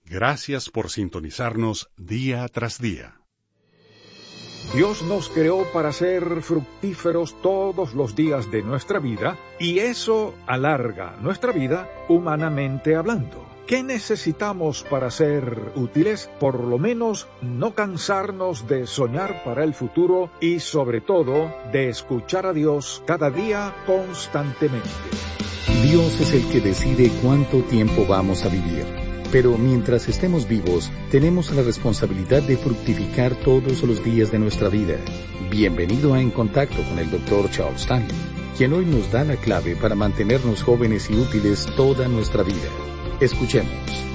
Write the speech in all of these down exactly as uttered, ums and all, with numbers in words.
Gracias por sintonizarnos día tras día. Dios nos creó para ser fructíferos todos los días de nuestra vida, y eso alarga nuestra vida humanamente hablando. ¿Qué necesitamos para ser útiles? Por lo menos no cansarnos de soñar para el futuro y, sobre todo, de escuchar a Dios cada día constantemente. Dios es el que decide cuánto tiempo vamos a vivir. Pero mientras estemos vivos, tenemos la responsabilidad de fructificar todos los días de nuestra vida. Bienvenido a En Contacto con el doctor Charles Stanley, quien hoy nos da la clave para mantenernos jóvenes y útiles toda nuestra vida. Escuchemos.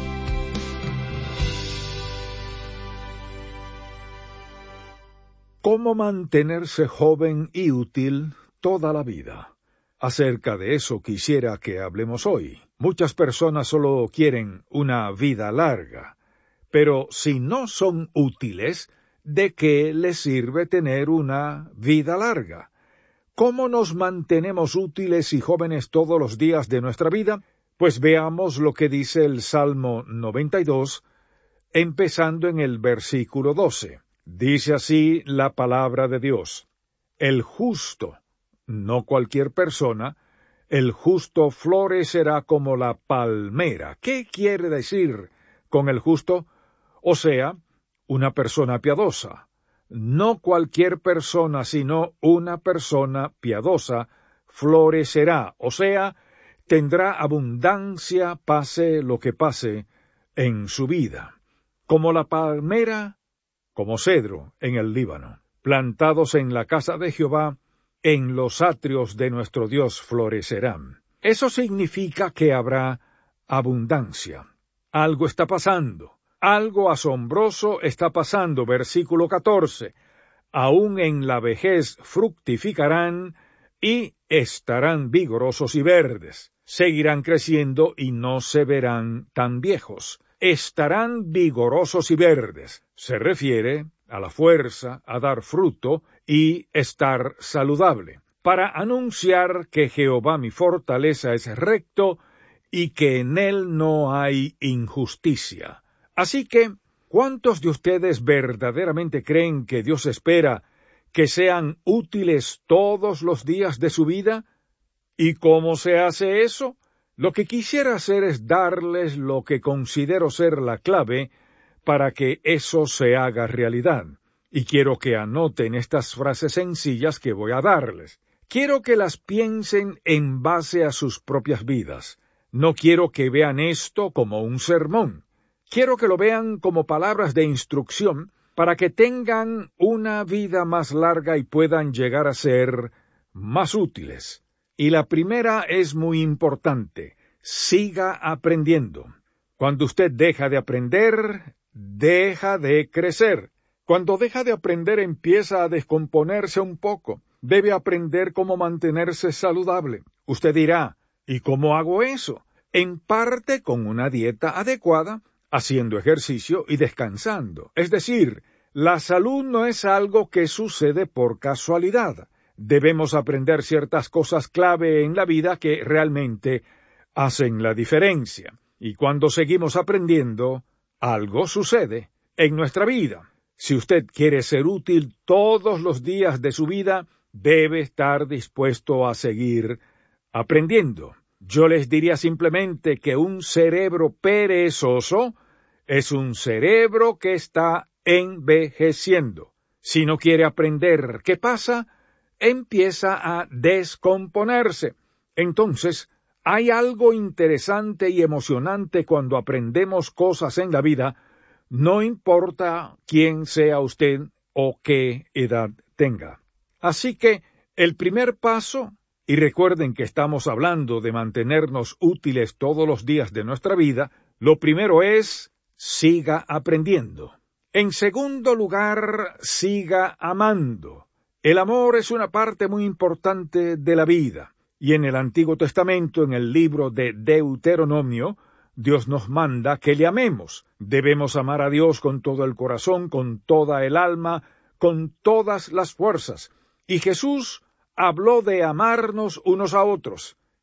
¿Cómo mantenerse joven y útil toda la vida? Acerca de eso quisiera que hablemos hoy. Muchas personas solo quieren una vida larga, pero si no son útiles, ¿de qué les sirve tener una vida larga? ¿Cómo nos mantenemos útiles y jóvenes todos los días de nuestra vida? Pues veamos lo que dice el Salmo noventa y dos, empezando en el versículo doce. Dice así la palabra de Dios: El justo, no cualquier persona, el justo florecerá como la palmera. ¿Qué quiere decir con el justo? O sea, una persona piadosa. No cualquier persona, sino una persona piadosa florecerá, o sea, tendrá abundancia pase lo que pase en su vida. Como la palmera, como cedro en el Líbano, plantados en la casa de Jehová, en los atrios de nuestro Dios florecerán. Eso significa que habrá abundancia. Algo está pasando. Algo asombroso está pasando. Versículo catorce. Aún en la vejez fructificarán y estarán vigorosos y verdes. Seguirán creciendo y no se verán tan viejos. Estarán vigorosos y verdes. Se refiere a la fuerza, a dar fruto y estar saludable, para anunciar que Jehová mi fortaleza es recto y que en él no hay injusticia. Así que, ¿cuántos de ustedes verdaderamente creen que Dios espera que sean útiles todos los días de su vida? ¿Y cómo se hace eso? Lo que quisiera hacer es darles lo que considero ser la clave para que eso se haga realidad. Y quiero que anoten estas frases sencillas que voy a darles. Quiero que las piensen en base a sus propias vidas. No quiero que vean esto como un sermón. Quiero que lo vean como palabras de instrucción para que tengan una vida más larga y puedan llegar a ser más útiles. Y la primera es muy importante. Siga aprendiendo. Cuando usted deja de aprender, deja de crecer. Cuando deja de aprender, empieza a descomponerse un poco. Debe aprender cómo mantenerse saludable. Usted dirá, ¿y cómo hago eso? En parte con una dieta adecuada, haciendo ejercicio y descansando. Es decir, la salud no es algo que sucede por casualidad. Debemos aprender ciertas cosas clave en la vida que realmente hacen la diferencia. Y cuando seguimos aprendiendo, algo sucede en nuestra vida. Si usted quiere ser útil todos los días de su vida, debe estar dispuesto a seguir aprendiendo. Yo les diría simplemente que un cerebro perezoso es un cerebro que está envejeciendo. Si no quiere aprender, ¿qué pasa? Empieza a descomponerse. Entonces, hay algo interesante y emocionante cuando aprendemos cosas en la vida, no importa quién sea usted o qué edad tenga. Así que, el primer paso, y recuerden que estamos hablando de mantenernos útiles todos los días de nuestra vida, lo primero es, siga aprendiendo. En segundo lugar, siga amando. El amor es una parte muy importante de la vida, y en el Antiguo Testamento, en el libro de Deuteronomio, Dios nos manda que le amemos. Debemos amar a Dios con todo el corazón, con toda el alma, con todas las fuerzas. Y Jesús habló de amarnos unos a otros.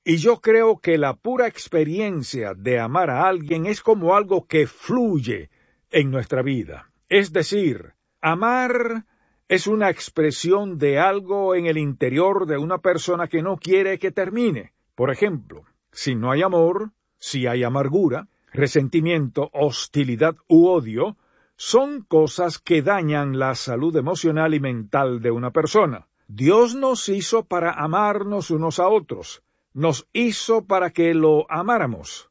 Y yo creo que la pura experiencia de amar a alguien es como algo que fluye en nuestra vida. Es decir, amar es una expresión de algo en el interior de una persona que no quiere que termine. Por ejemplo, si no hay amor, si hay amargura, resentimiento, hostilidad u odio, son cosas que dañan la salud emocional y mental de una persona. Dios nos hizo para amarnos unos a otros. Nos hizo para que lo amáramos.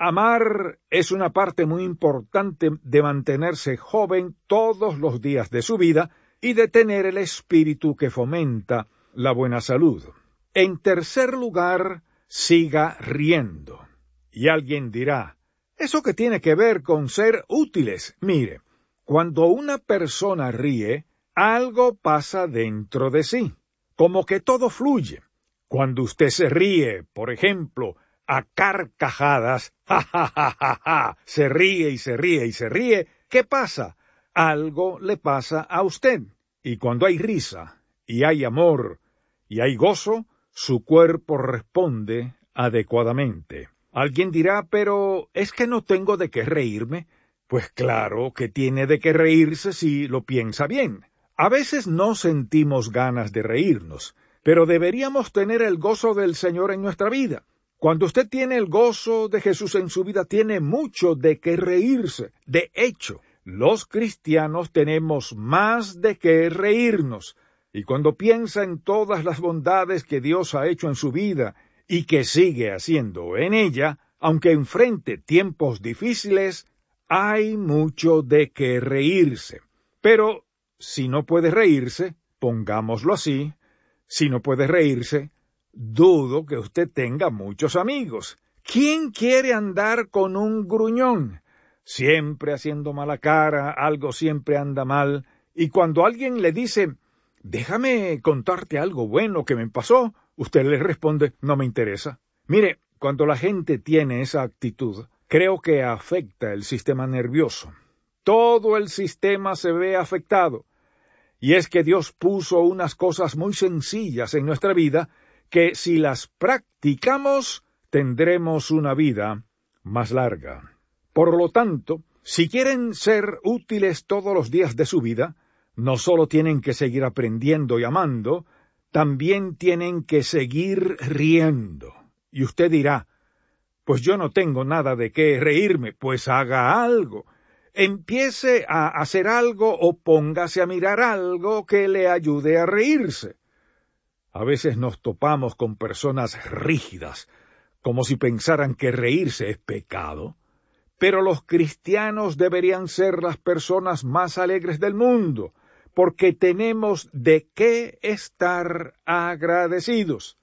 Amar es una parte muy importante de mantenerse joven todos los días de su vida y de tener el espíritu que fomenta la buena salud. En tercer lugar, siga riendo. Y alguien dirá, ¿eso qué tiene que ver con ser útiles? Mire, cuando una persona ríe, algo pasa dentro de sí, como que todo fluye. Cuando usted se ríe, por ejemplo, a carcajadas, ja, ja, ja, ja, ja, se ríe y se ríe y se ríe, ¿qué pasa? Algo le pasa a usted. Y cuando hay risa, y hay amor, y hay gozo, su cuerpo responde adecuadamente. Alguien dirá, pero ¿es que no tengo de qué reírme? Pues claro que tiene de qué reírse si lo piensa bien. A veces no sentimos ganas de reírnos, pero deberíamos tener el gozo del Señor en nuestra vida. Cuando usted tiene el gozo de Jesús en su vida, tiene mucho de qué reírse. De hecho, los cristianos tenemos más de qué reírnos. Y cuando piensa en todas las bondades que Dios ha hecho en su vida y que sigue haciendo en ella, aunque enfrente tiempos difíciles, hay mucho de qué reírse. Pero si no puede reírse, pongámoslo así, si no puede reírse, dudo que usted tenga muchos amigos. ¿Quién quiere andar con un gruñón? Siempre haciendo mala cara, algo siempre anda mal, y cuando alguien le dice, déjame contarte algo bueno que me pasó, usted le responde, no me interesa. Mire, cuando la gente tiene esa actitud, creo que afecta el sistema nervioso. Todo el sistema se ve afectado. Y es que Dios puso unas cosas muy sencillas en nuestra vida que si las practicamos tendremos una vida más larga. Por lo tanto, si quieren ser útiles todos los días de su vida, no solo tienen que seguir aprendiendo y amando, también tienen que seguir riendo. Y usted dirá, pues yo no tengo nada de qué reírme, pues haga algo. Empiece a hacer algo o póngase a mirar algo que le ayude a reírse. A veces nos topamos con personas rígidas, como si pensaran que reírse es pecado. Pero los cristianos deberían ser las personas más alegres del mundo, porque tenemos de qué estar agradecidos.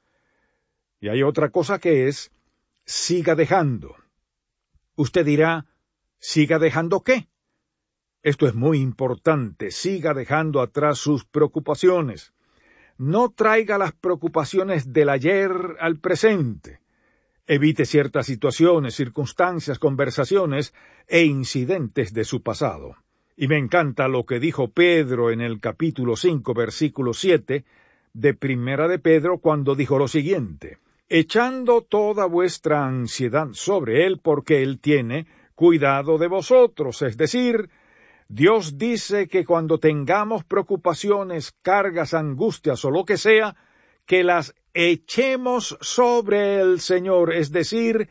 Y hay otra cosa que es, siga dejando. Usted dirá, ¿siga dejando qué? Esto es muy importante, siga dejando atrás sus preocupaciones. No traiga las preocupaciones del ayer al presente. Evite ciertas situaciones, circunstancias, conversaciones e incidentes de su pasado. Y me encanta lo que dijo Pedro en el capítulo cinco, versículo siete, de Primera de Pedro, cuando dijo lo siguiente, echando toda vuestra ansiedad sobre él, porque él tiene cuidado de vosotros. Es decir, Dios dice que cuando tengamos preocupaciones, cargas, angustias o lo que sea, que las echemos sobre el Señor, es decir,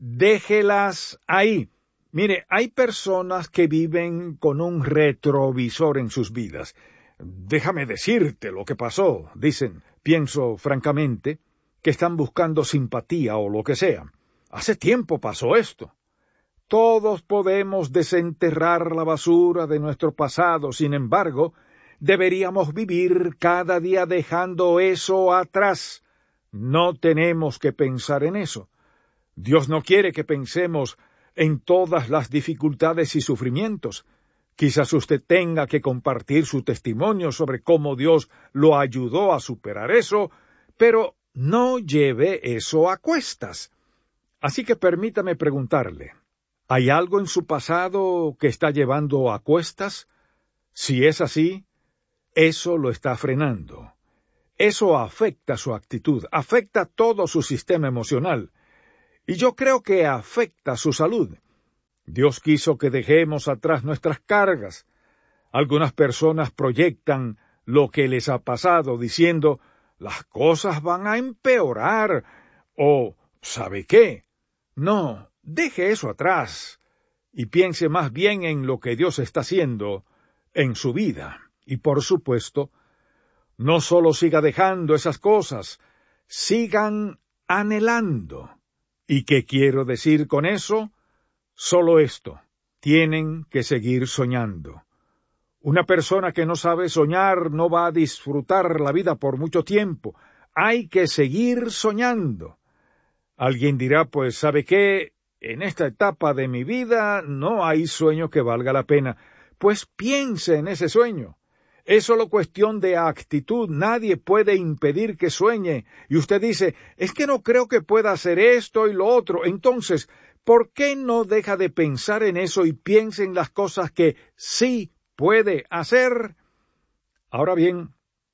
déjelas ahí. Mire, hay personas que viven con un retrovisor en sus vidas. Déjame decirte lo que pasó, dicen, pienso francamente, que están buscando simpatía o lo que sea. Hace tiempo pasó esto. Todos podemos desenterrar la basura de nuestro pasado, sin embargo, deberíamos vivir cada día dejando eso atrás. No tenemos que pensar en eso. Dios no quiere que pensemos en todas las dificultades y sufrimientos. Quizás usted tenga que compartir su testimonio sobre cómo Dios lo ayudó a superar eso, pero no lleve eso a cuestas. Así que permítame preguntarle, ¿hay algo en su pasado que está llevando a cuestas? Si es así, eso lo está frenando. eso afecta su actitud, afecta todo su sistema emocional, y yo creo que afecta su salud. Dios quiso que dejemos atrás nuestras cargas. Algunas personas proyectan lo que les ha pasado diciendo, las cosas van a empeorar, o ¿sabe qué? No, deje eso atrás y piense más bien en lo que Dios está haciendo en su vida. Y por supuesto, no solo siga dejando esas cosas, sigan anhelando. ¿Y qué quiero decir con eso? Solo esto, tienen que seguir soñando. Una persona que no sabe soñar no va a disfrutar la vida por mucho tiempo. Hay que seguir soñando. Alguien dirá, pues, ¿sabe qué? En esta etapa de mi vida no hay sueño que valga la pena. Pues piense en ese sueño. Es solo cuestión de actitud. Nadie puede impedir que sueñe. Y usted dice, es que no creo que pueda hacer esto y lo otro. Entonces, ¿por qué no deja de pensar en eso y piensa en las cosas que sí puede hacer? Ahora bien,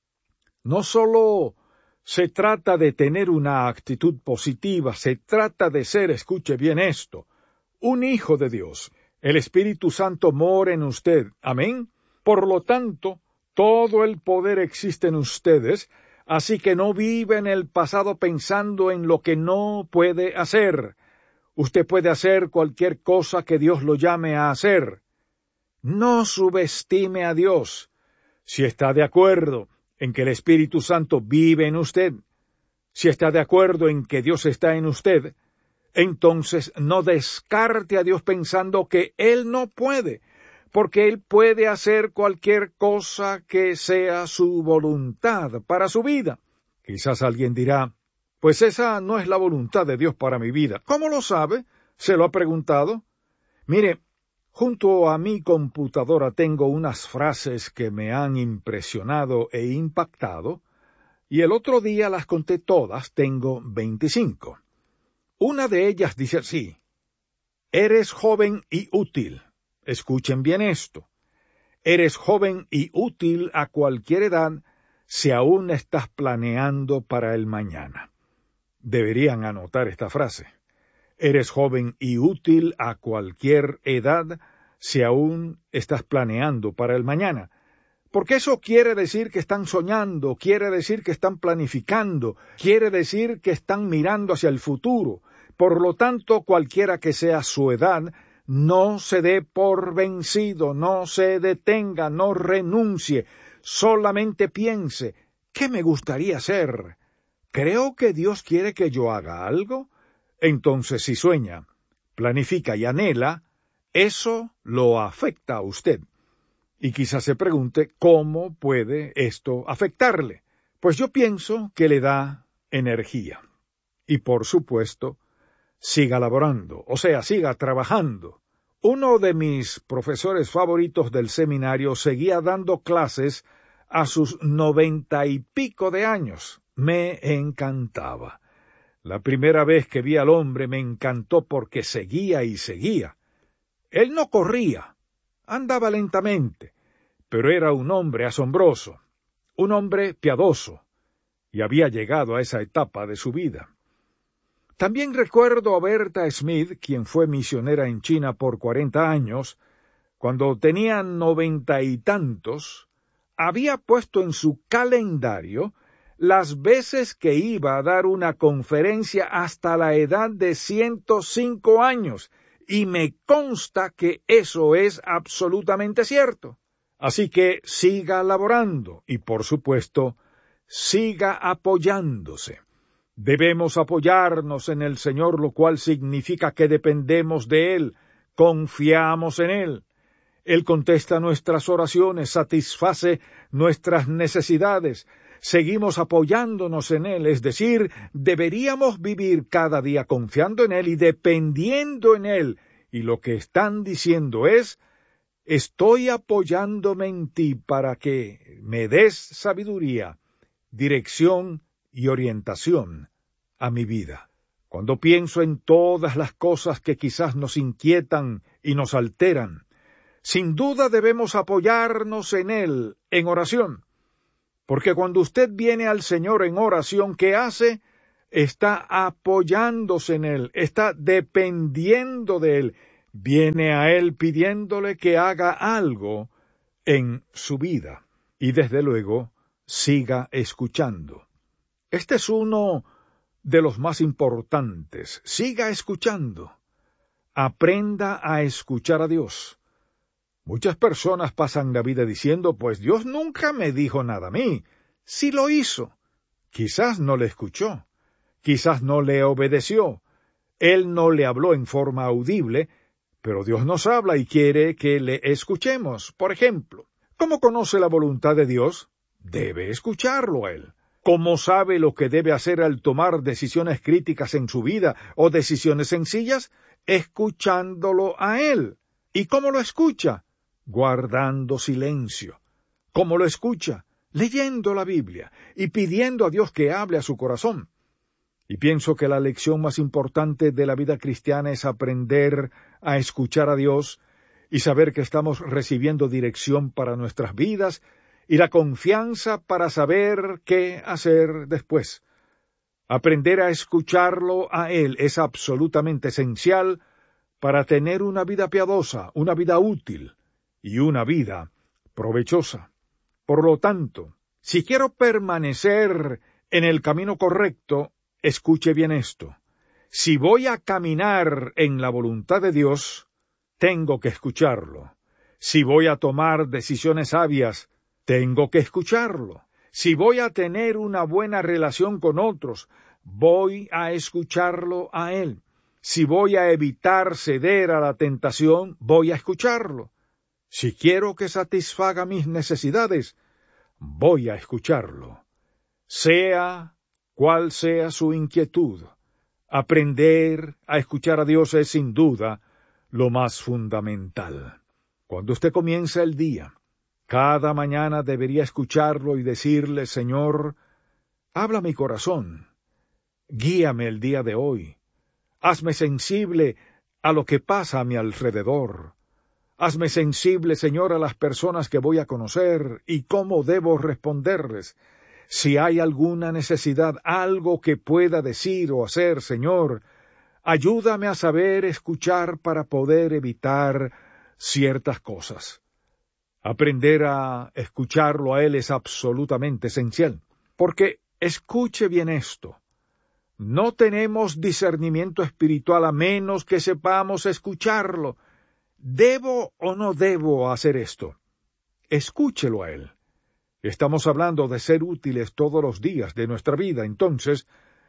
no solo se trata de tener una actitud positiva, se trata de ser, escuche bien esto, un hijo de Dios. El Espíritu Santo mora en usted. Amén. Por lo tanto, todo el poder existe en ustedes, así que no vive en el pasado pensando en lo que no puede hacer. Usted puede hacer cualquier cosa que Dios lo llame a hacer. No subestime a Dios. Si está de acuerdo en que el Espíritu Santo vive en usted, si está de acuerdo en que Dios está en usted, entonces no descarte a Dios pensando que Él no puede, porque Él puede hacer cualquier cosa que sea su voluntad para su vida. Quizás alguien dirá, pues esa no es la voluntad de Dios para mi vida. ¿Cómo lo sabe? ¿Se lo ha preguntado? Mire, junto a mi computadora tengo unas frases que me han impresionado e impactado, y el otro día las conté todas, tengo veinticinco. Una de ellas dice así, eres joven y útil. Escuchen bien esto. Eres joven y útil a cualquier edad si aún estás planeando para el mañana. Deberían anotar esta frase. Eres joven y útil a cualquier edad si aún estás planeando para el mañana. Porque eso quiere decir que están soñando, quiere decir que están planificando, quiere decir que están mirando hacia el futuro. Por lo tanto, cualquiera que sea su edad, no se dé por vencido, no se detenga, no renuncie, solamente piense, ¿qué me gustaría hacer? ¿Creo que Dios quiere que yo haga algo? Entonces, si sueña, planifica y anhela, eso lo afecta a usted. Y quizás se pregunte, ¿cómo puede esto afectarle? Pues yo pienso que le da energía. Y por supuesto, siga laborando, o sea, siga trabajando. Uno de mis profesores favoritos del seminario seguía dando clases a sus noventa y pico de años. Me encantaba. La primera vez que vi al hombre me encantó porque seguía y seguía. Él no corría, andaba lentamente, pero era un hombre asombroso, un hombre piadoso, y había llegado a esa etapa de su vida. También recuerdo a Berta Smith, quien fue misionera en China por cuarenta años, cuando tenía noventa y tantos, había puesto en su calendario las veces que iba a dar una conferencia hasta la edad de ciento cinco años, y me consta que eso es absolutamente cierto. Así que siga laborando y, por supuesto, siga apoyándose. Debemos apoyarnos en el Señor, lo cual significa que dependemos de Él, confiamos en Él. Él contesta nuestras oraciones, satisface nuestras necesidades. Seguimos apoyándonos en Él, es decir, deberíamos vivir cada día confiando en Él y dependiendo en Él. Y lo que están diciendo es, estoy apoyándome en ti para que me des sabiduría, dirección y orientación a mi vida. Cuando pienso en todas las cosas que quizás nos inquietan y nos alteran, sin duda debemos apoyarnos en Él en oración. Porque cuando usted viene al Señor en oración, ¿qué hace? Está apoyándose en Él, está dependiendo de Él. Viene a Él pidiéndole que haga algo en su vida. Y desde luego, siga escuchando. Este es uno de los más importantes. Siga escuchando. Aprenda a escuchar a Dios. Muchas personas pasan la vida diciendo, pues Dios nunca me dijo nada a mí. Sí lo hizo. Quizás no le escuchó. Quizás no le obedeció. Él no le habló en forma audible, pero Dios nos habla y quiere que le escuchemos. Por ejemplo, ¿cómo conoce la voluntad de Dios? Debe escucharlo a Él. ¿Cómo sabe lo que debe hacer al tomar decisiones críticas en su vida o decisiones sencillas? Escuchándolo a Él. ¿Y cómo lo escucha? Guardando silencio. ¿Cómo lo escucha? Leyendo la Biblia y pidiendo a Dios que hable a su corazón. Y pienso que la lección más importante de la vida cristiana es aprender a escuchar a Dios y saber que estamos recibiendo dirección para nuestras vidas y la confianza para saber qué hacer después. Aprender a escucharlo a Él es absolutamente esencial para tener una vida piadosa, una vida útil y una vida provechosa. Por lo tanto, si quiero permanecer en el camino correcto, escuche bien esto. Si voy a caminar en la voluntad de Dios, tengo que escucharlo. Si voy a tomar decisiones sabias, tengo que escucharlo. Si voy a tener una buena relación con otros, voy a escucharlo a Él. Si voy a evitar ceder a la tentación, voy a escucharlo. Si quiero que satisfaga mis necesidades, voy a escucharlo. Sea cual sea su inquietud, aprender a escuchar a Dios es sin duda lo más fundamental. Cuando usted comienza el día, cada mañana debería escucharlo y decirle, Señor, habla mi corazón, guíame el día de hoy, hazme sensible a lo que pasa a mi alrededor, hazme sensible, Señor, a las personas que voy a conocer y cómo debo responderles. Si hay alguna necesidad, algo que pueda decir o hacer, Señor, ayúdame a saber escuchar para poder evitar ciertas cosas. Aprender a escucharlo a Él es absolutamente esencial, porque escuche bien esto. No tenemos discernimiento espiritual a menos que sepamos escucharlo. ¿Debo o no debo hacer esto? Escúchelo a Él. Estamos hablando de ser útiles todos los días de nuestra vida, entonces,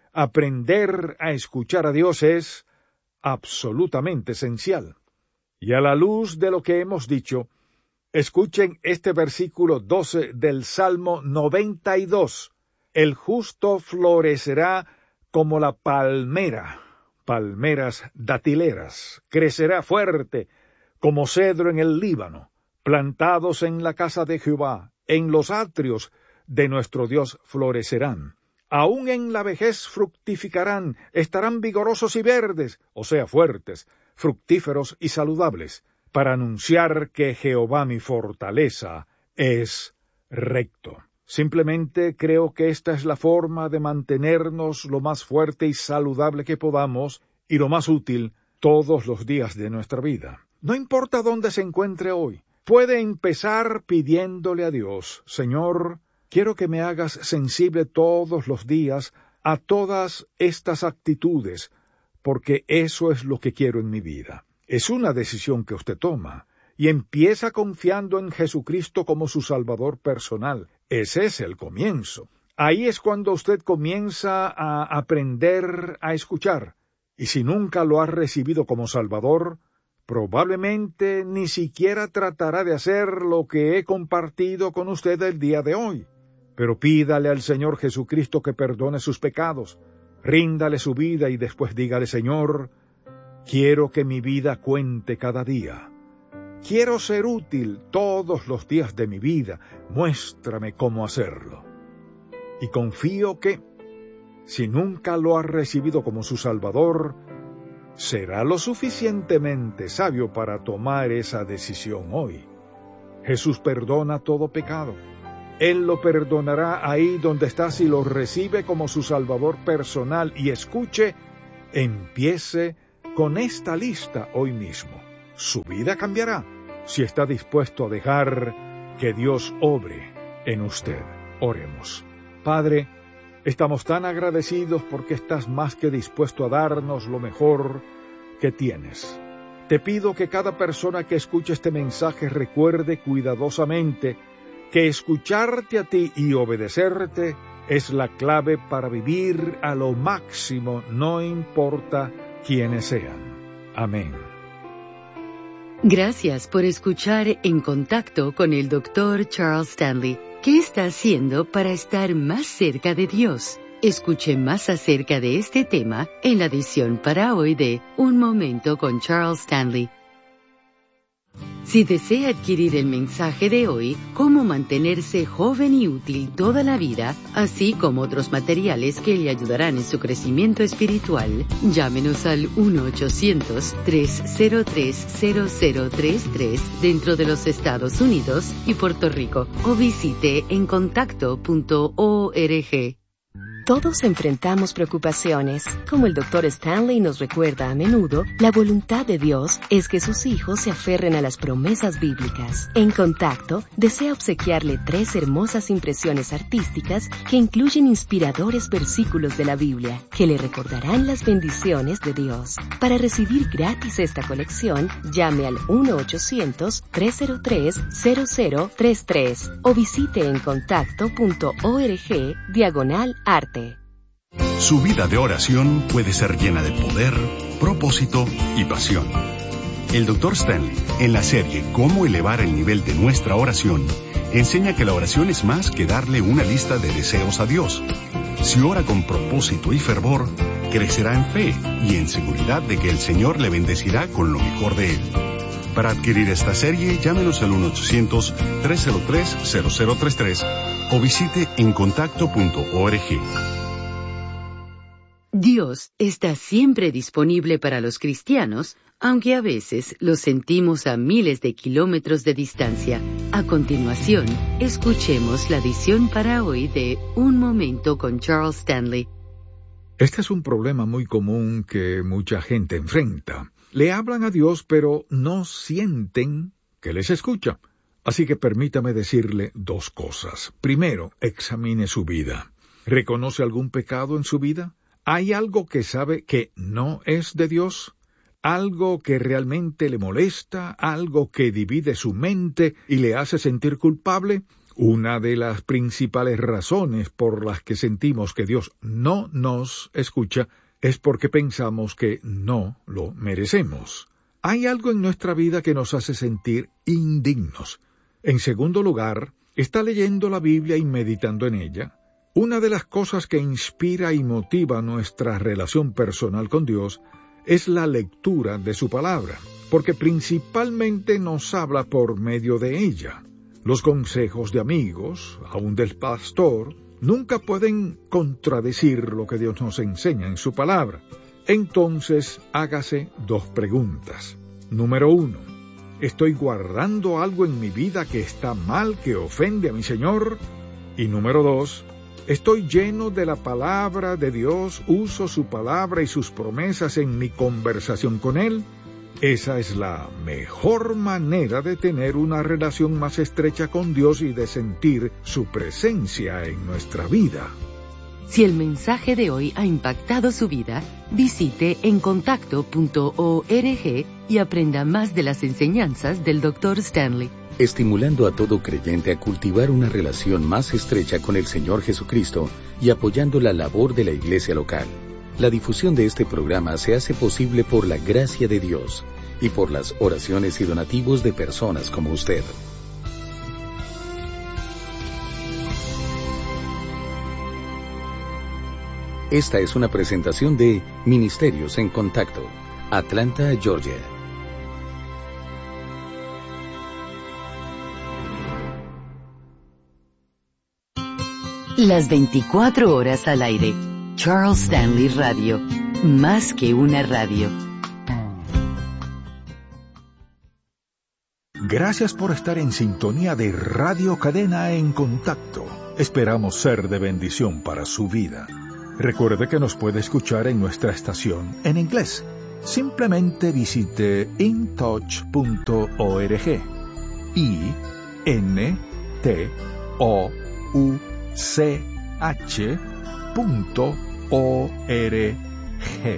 aprender a escuchar a Dios es absolutamente esencial. Y a la luz de lo que hemos dicho, escuchen este versículo doce del Salmo noventa y dos. El justo florecerá como la palmera, palmeras datileras, crecerá fuerte como cedro en el Líbano, plantados en la casa de Jehová. En los atrios de nuestro Dios florecerán. Aún en la vejez fructificarán, estarán vigorosos y verdes, o sea, fuertes, fructíferos y saludables, para anunciar que Jehová mi fortaleza es recto. Simplemente creo que esta es la forma de mantenernos lo más fuerte y saludable que podamos y lo más útil todos los días de nuestra vida. No importa dónde se encuentre hoy. Puede empezar pidiéndole a Dios, Señor, quiero que me hagas sensible todos los días a todas estas actitudes, porque eso es lo que quiero en mi vida. Es una decisión que usted toma, y empieza confiando en Jesucristo como su Salvador personal. Ese es el comienzo. Ahí es cuando usted comienza a aprender a escuchar, y si nunca lo ha recibido como Salvador, probablemente ni siquiera tratará de hacer lo que he compartido con usted el día de hoy. Pero pídale al Señor Jesucristo que perdone sus pecados, ríndale su vida y después dígale, Señor, quiero que mi vida cuente cada día. Quiero ser útil todos los días de mi vida. Muéstrame cómo hacerlo. Y confío que, si nunca lo ha recibido como su Salvador, será lo suficientemente sabio para tomar esa decisión hoy. Jesús perdona todo pecado. Él lo perdonará ahí donde está si lo recibe como su Salvador personal. Y escuche, empiece con esta lista hoy mismo. Su vida cambiará si está dispuesto a dejar que Dios obre en usted. Oremos. Padre, estamos tan agradecidos porque estás más que dispuesto a darnos lo mejor que tienes. Te pido que cada persona que escuche este mensaje recuerde cuidadosamente que escucharte a ti y obedecerte es la clave para vivir a lo máximo, no importa quiénes sean. Amén. Gracias por escuchar En Contacto con el doctor Charles Stanley. ¿Qué está haciendo para estar más cerca de Dios? Escuche más acerca de este tema en la edición para hoy de Un Momento con Charles Stanley. Si desea adquirir el mensaje de hoy, Cómo mantenerse joven y útil toda la vida, así como otros materiales que le ayudarán en su crecimiento espiritual, llámenos al uno ochocientos, tres cero tres, cero cero tres tres dentro de los Estados Unidos y Puerto Rico o visite en contacto punto org. Todos enfrentamos preocupaciones. Como el doctor Stanley nos recuerda a menudo, la voluntad de Dios es que sus hijos se aferren a las promesas bíblicas. En Contacto, desea obsequiarle tres hermosas impresiones artísticas que incluyen inspiradores versículos de la Biblia, que le recordarán las bendiciones de Dios. Para recibir gratis esta colección, llame al uno ochocientos, tres cero tres, cero cero tres tres o visite en contacto punto org diagonal arte. Su vida de oración puede ser llena de poder, propósito y pasión. El doctor Stanley, en la serie Cómo elevar el nivel de nuestra oración, enseña que la oración es más que darle una lista de deseos a Dios. Si ora con propósito y fervor, crecerá en fe y en seguridad de que el Señor le bendecirá con lo mejor de Él. Para adquirir esta serie, llámenos al uno ochocientos, tres cero tres, cero cero tres tres o visite en contacto punto org. Dios está siempre disponible para los cristianos, aunque a veces lo sentimos a miles de kilómetros de distancia. A continuación, escuchemos la edición para hoy de Un Momento con Charles Stanley. Este es un problema muy común que mucha gente enfrenta. Le hablan a Dios, pero no sienten que les escucha. Así que permítame decirle dos cosas. Primero, examine su vida. ¿Reconoce algún pecado en su vida? ¿Hay algo que sabe que no es de Dios? ¿Algo que realmente le molesta? ¿Algo que divide su mente y le hace sentir culpable? Una de las principales razones por las que sentimos que Dios no nos escucha es porque pensamos que no lo merecemos. Hay algo en nuestra vida que nos hace sentir indignos. En segundo lugar, ¿está leyendo la Biblia y meditando en ella? Una de las cosas que inspira y motiva nuestra relación personal con Dios es la lectura de su palabra, porque principalmente nos habla por medio de ella. Los consejos de amigos, aun del pastor, nunca pueden contradecir lo que Dios nos enseña en su palabra. Entonces, hágase dos preguntas. Número uno, ¿estoy guardando algo en mi vida que está mal, que ofende a mi Señor? Y número dos, ¿estoy lleno de la palabra de Dios? ¿Uso su palabra y sus promesas en mi conversación con Él? Esa es la mejor manera de tener una relación más estrecha con Dios y de sentir su presencia en nuestra vida. Si el mensaje de hoy ha impactado su vida, visite en contacto punto org y aprenda más de las enseñanzas del doctor Stanley. Estimulando a todo creyente a cultivar una relación más estrecha con el Señor Jesucristo y apoyando la labor de la iglesia local. La difusión de este programa se hace posible por la gracia de Dios y por las oraciones y donativos de personas como usted. Esta es una presentación de Ministerios en Contacto, Atlanta, Georgia. Las veinticuatro horas al aire. Charles Stanley Radio. Más que una radio. Gracias por estar en sintonía de Radio Cadena en Contacto. Esperamos ser de bendición para su vida. Recuerde que nos puede escuchar en nuestra estación en inglés. Simplemente visite in touch punto org. I N T O U C H punto O R G.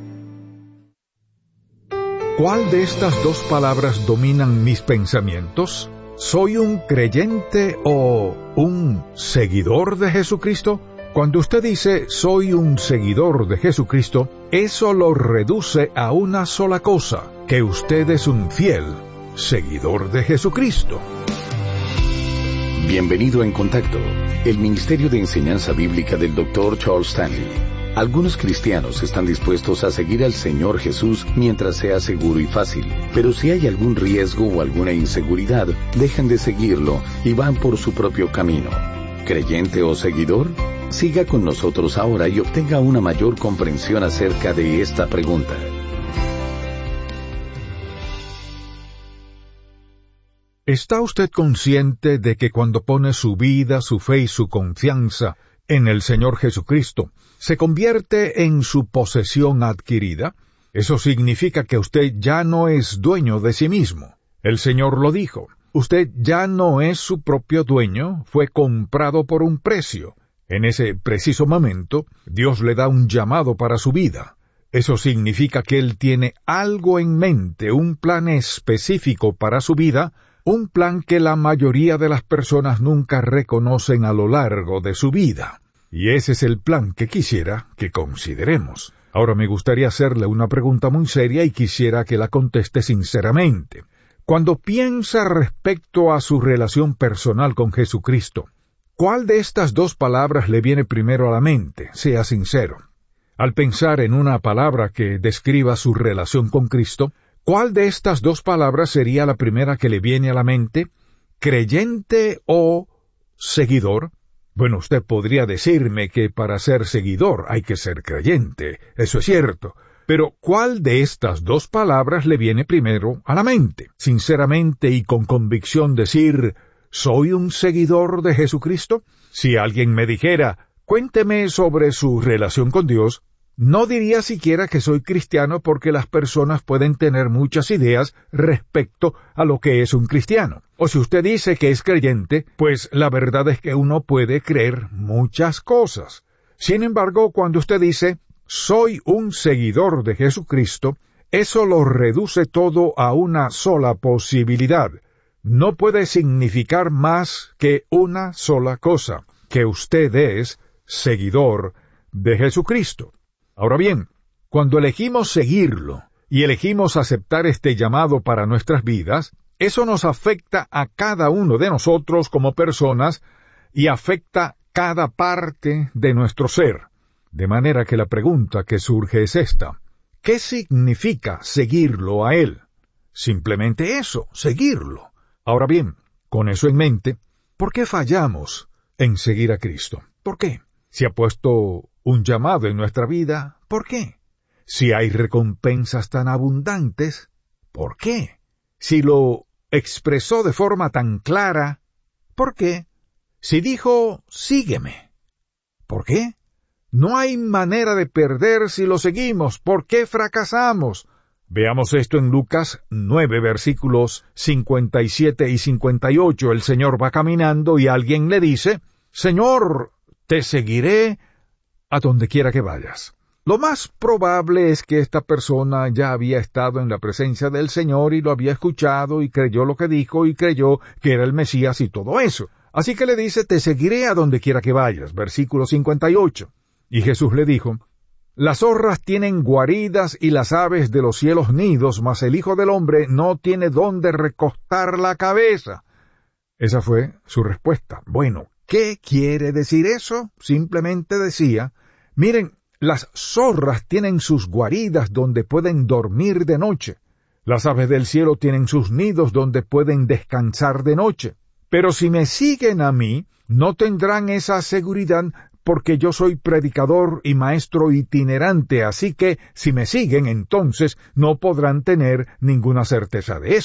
¿Cuál de estas dos palabras dominan mis pensamientos? ¿Soy un creyente o un seguidor de Jesucristo? Cuando usted dice soy un seguidor de Jesucristo, eso lo reduce a una sola cosa, que usted es un fiel seguidor de Jesucristo. Bienvenido en Contacto, el Ministerio de Enseñanza Bíblica del doctor Charles Stanley. Algunos cristianos están dispuestos a seguir al Señor Jesús mientras sea seguro y fácil, pero si hay algún riesgo o alguna inseguridad, dejan de seguirlo y van por su propio camino. ¿Creyente o seguidor? Siga con nosotros ahora y obtenga una mayor comprensión acerca de esta pregunta. ¿Está usted consciente de que cuando pone su vida, su fe y su confianza en el Señor Jesucristo, se convierte en su posesión adquirida? Eso significa que usted ya no es dueño de sí mismo. El Señor lo dijo. Usted ya no es su propio dueño, fue comprado por un precio. En ese preciso momento, Dios le da un llamado para su vida. Eso significa que Él tiene algo en mente, un plan específico para su vida, un plan que la mayoría de las personas nunca reconocen a lo largo de su vida. Y ese es el plan que quisiera que consideremos. Ahora me gustaría hacerle una pregunta muy seria y quisiera que la conteste sinceramente. Cuando piensa respecto a su relación personal con Jesucristo, ¿cuál de estas dos palabras le viene primero a la mente? Sea sincero. Al pensar en una palabra que describa su relación con Cristo, ¿cuál de estas dos palabras sería la primera que le viene a la mente? ¿Creyente o seguidor? Bueno, usted podría decirme que para ser seguidor hay que ser creyente, eso es cierto. Pero ¿cuál de estas dos palabras le viene primero a la mente? Sinceramente y con convicción decir, ¿soy un seguidor de Jesucristo? Si alguien me dijera, cuénteme sobre su relación con Dios, no diría siquiera que soy cristiano porque las personas pueden tener muchas ideas respecto a lo que es un cristiano. O si usted dice que es creyente, pues la verdad es que uno puede creer muchas cosas. Sin embargo, cuando usted dice, soy un seguidor de Jesucristo, eso lo reduce todo a una sola posibilidad. No puede significar más que una sola cosa, que usted es seguidor de Jesucristo. Ahora bien, cuando elegimos seguirlo y elegimos aceptar este llamado para nuestras vidas, eso nos afecta a cada uno de nosotros como personas y afecta cada parte de nuestro ser. De manera que la pregunta que surge es esta: ¿qué significa seguirlo a Él? Simplemente eso, seguirlo. Ahora bien, con eso en mente, ¿por qué fallamos en seguir a Cristo? ¿Por qué? Si ha puesto un llamado en nuestra vida, ¿por qué? Si hay recompensas tan abundantes, ¿por qué? Si lo expresó de forma tan clara, ¿por qué? Si dijo, sígueme, ¿por qué? No hay manera de perder si lo seguimos. ¿Por qué fracasamos? Veamos esto en Lucas nueve, versículos cincuenta y siete y cincuenta y ocho. El Señor va caminando y alguien le dice, Señor, te seguiré a donde quiera que vayas. Lo más probable es que esta persona ya había estado en la presencia del Señor y lo había escuchado y creyó lo que dijo y creyó que era el Mesías y todo eso. Así que le dice, te seguiré a donde quiera que vayas. Versículo cincuenta y ocho. Y Jesús le dijo, las zorras tienen guaridas y las aves de los cielos nidos, mas el Hijo del Hombre no tiene dónde recostar la cabeza. Esa fue su respuesta. Bueno, ¿qué quiere decir eso? Simplemente decía, miren, las zorras tienen sus guaridas donde pueden dormir de noche. Las aves del cielo tienen sus nidos donde pueden descansar de noche. Pero si me siguen a mí, no tendrán esa seguridad porque yo soy predicador y maestro itinerante, así que si me siguen entonces no podrán tener ninguna certeza de eso.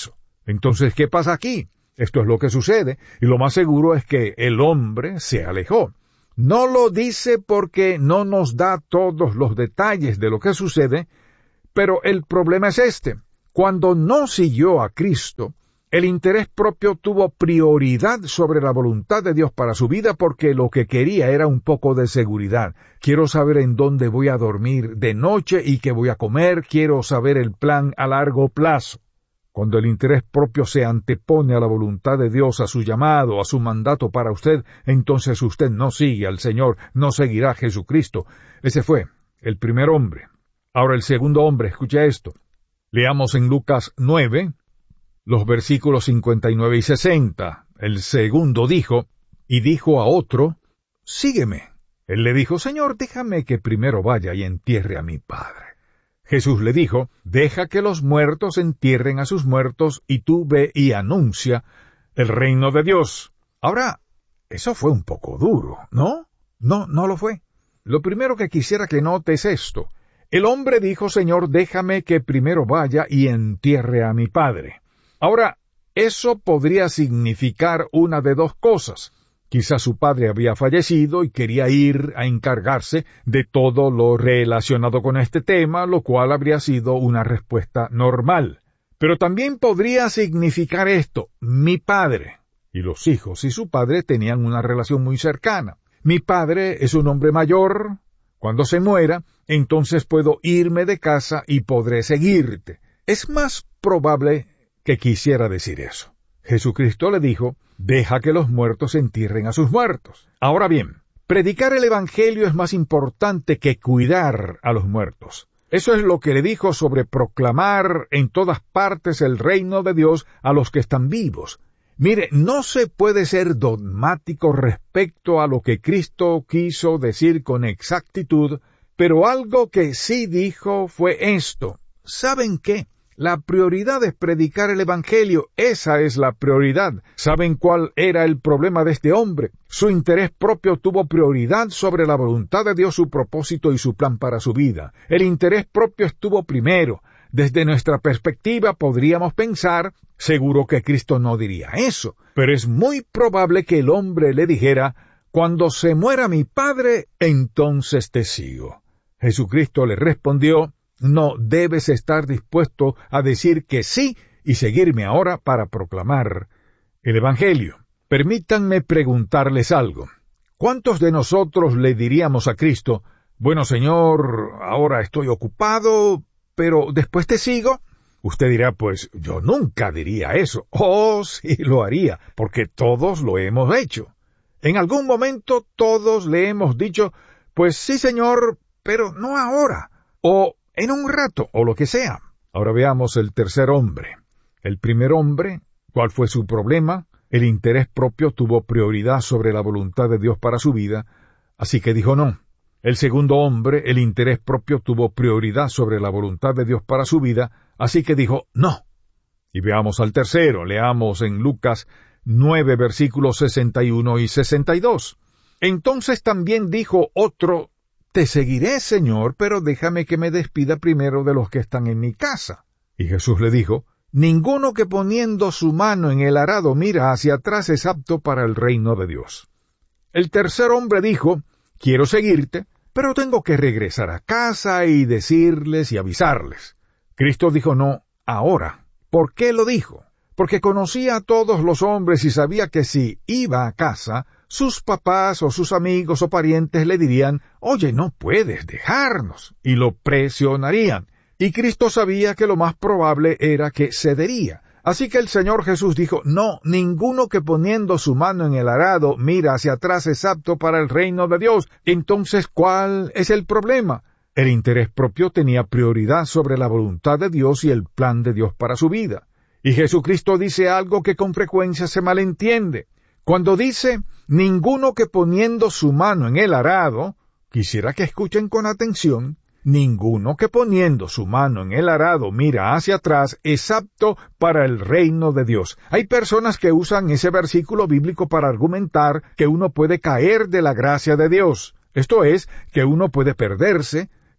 Entonces, ¿qué pasa aquí? Esto es lo que sucede, y lo más seguro es que el hombre se alejó. No lo dice porque no nos da todos los detalles de lo que sucede, pero el problema es este. Cuando no siguió a Cristo, el interés propio tuvo prioridad sobre la voluntad de Dios para su vida porque lo que quería era un poco de seguridad. Quiero saber en dónde voy a dormir de noche y qué voy a comer, quiero saber el plan a largo plazo. Cuando el interés propio se antepone a la voluntad de Dios, a su llamado, a su mandato para usted, entonces usted no sigue al Señor, no seguirá a Jesucristo. Ese fue el primer hombre. Ahora el segundo hombre, escucha esto. Leamos en Lucas nueve, los versículos cincuenta y nueve y sesenta. El segundo dijo, y dijo a otro, sígueme. Él le dijo, Señor, déjame que primero vaya y entierre a mi padre. Jesús le dijo, deja que los muertos entierren a sus muertos, y tú ve y anuncia el reino de Dios. Ahora, eso fue un poco duro, ¿no? No, no lo fue. Lo primero que quisiera que notes es esto. El hombre dijo, Señor, déjame que primero vaya y entierre a mi padre. Ahora, eso podría significar una de dos cosas. Quizás su padre había fallecido y quería ir a encargarse de todo lo relacionado con este tema, lo cual habría sido una respuesta normal. Pero también podría significar esto, mi padre. Y los hijos y su padre tenían una relación muy cercana. Mi padre es un hombre mayor. Cuando se muera, entonces puedo irme de casa y podré seguirte. Es más probable que quisiera decir eso. Jesucristo le dijo, deja que los muertos entierren a sus muertos. Ahora bien, predicar el Evangelio es más importante que cuidar a los muertos. Eso es lo que le dijo sobre proclamar en todas partes el reino de Dios a los que están vivos. Mire, no se puede ser dogmático respecto a lo que Cristo quiso decir con exactitud, pero algo que sí dijo fue esto. ¿Saben qué? La prioridad es predicar el Evangelio. Esa es la prioridad. ¿Saben cuál era el problema de este hombre? Su interés propio tuvo prioridad sobre la voluntad de Dios, su propósito y su plan para su vida. El interés propio estuvo primero. Desde nuestra perspectiva podríamos pensar, seguro que Cristo no diría eso, pero es muy probable que el hombre le dijera, cuando se muera mi padre, entonces te sigo. Jesucristo le respondió, no debes estar dispuesto a decir que sí y seguirme ahora para proclamar el Evangelio. Permítanme preguntarles algo. ¿Cuántos de nosotros le diríamos a Cristo, bueno, Señor, ahora estoy ocupado, pero después te sigo? Usted dirá, pues yo nunca diría eso. Oh, sí lo haría, porque todos lo hemos hecho. En algún momento todos le hemos dicho, pues sí, Señor, pero no ahora, o en un rato, o lo que sea. Ahora veamos el tercer hombre. El primer hombre, ¿cuál fue su problema? El interés propio tuvo prioridad sobre la voluntad de Dios para su vida, así que dijo no. El segundo hombre, el interés propio tuvo prioridad sobre la voluntad de Dios para su vida, así que dijo no. Y veamos al tercero, leamos en Lucas nueve, versículos sesenta y uno y sesenta y dos. Entonces también dijo otro, te seguiré, Señor, pero déjame que me despida primero de los que están en mi casa. Y Jesús le dijo, ninguno que poniendo su mano en el arado mira hacia atrás es apto para el reino de Dios. El tercer hombre dijo, quiero seguirte, pero tengo que regresar a casa y decirles y avisarles. Cristo dijo no, ahora. ¿Por qué lo dijo? Porque conocía a todos los hombres y sabía que si iba a casa, sus papás o sus amigos o parientes le dirían, oye, no puedes dejarnos, y lo presionarían. Y Cristo sabía que lo más probable era que cedería. Así que el Señor Jesús dijo, no, ninguno que poniendo su mano en el arado mira hacia atrás es apto para el reino de Dios. Entonces, ¿cuál es el problema? El interés propio tenía prioridad sobre la voluntad de Dios y el plan de Dios para su vida. Y Jesucristo dice algo que con frecuencia se malentiende. Cuando dice, ninguno que poniendo su mano en el arado, quisiera que escuchen con atención, ninguno que poniendo su mano en el arado mira hacia atrás es apto para el reino de Dios. Hay personas que usan ese versículo bíblico para argumentar que uno puede caer de la gracia de Dios. Esto es, que uno puede perderse,